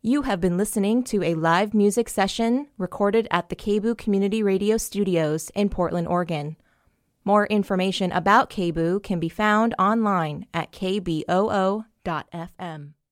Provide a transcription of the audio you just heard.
You have been listening to a live music session recorded at the KBOO Community Radio Studios in Portland, Oregon. More information about KBOO can be found online at kboo.fm.